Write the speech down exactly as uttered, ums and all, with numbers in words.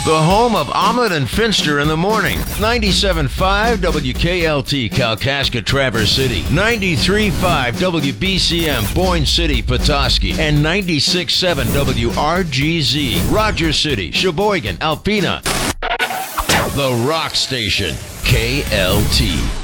The home of Ahmed and Finster in the morning. ninety-seven point five W K L T, Kalkaska, Traverse City. ninety-three point five W B C M, Boyne City, Petoskey. And ninety-six point seven W R G Z, Rogers City, Sheboygan, Alpena. The Rock Station, K L T.